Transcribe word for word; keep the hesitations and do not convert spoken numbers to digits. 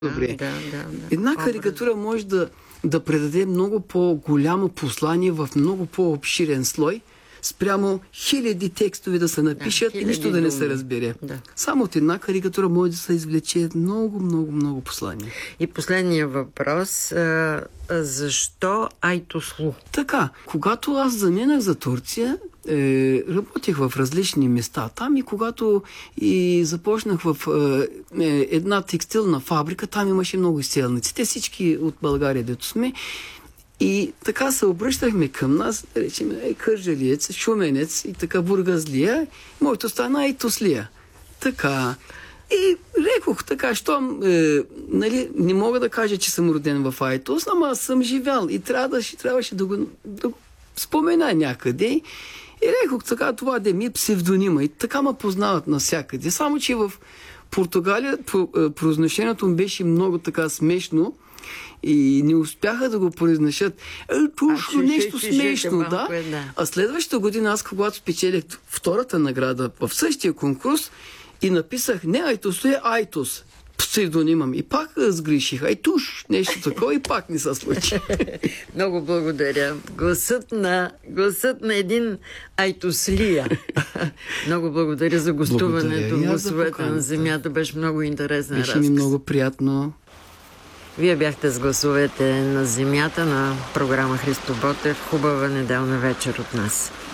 Добре. Да, да, да. Една карикатура може да, да предаде много по-голямо послание в много по-обширен слой, спрямо хиляди текстове да се напишат да, и нищо да не се разбере. Да. Само от една карикатура може да се извлече много, много, много послания. И последния въпрос. А, защо Айтослу? Така, когато аз заминах за Турция, е, работех в различни места там и когато и започнах в е, една текстилна фабрика, там имаше много изселници. Те всички от България, дето сме. И така се обръщахме към нас, да речем, е, кърджалиец, шуменец и така бургазлия. Моето стана Айтослия. Така. И рекох така, щом, е, нали, не мога да кажа, че съм роден в Айтос, ама аз съм живял и трябваше, трябваше да го, да го спомена някъде. И рекох така, това да ми е псевдонима. И така ме познават навсякъде. Само, че в Португалия произношението му беше много така смешно и не успяха да го произнесат. Е, туш, нещо смешно, да? Е, да. А следващата година, аз когато спечелих втората награда в същия конкурс и написах не Айтос, е Айтос. Псевдонимам. И пак сгреших. Айтуш, нещо такова и пак не се случи. Много благодаря. Гласът на, гласът на един Айтослия. Много благодаря за гостуването в Гласовете на земята. Беше много интересен разказ. Беше ми много приятно. Вие бяхте с Гласовете на земята на програма Христо Ботев. Хубава неделна вечер от нас.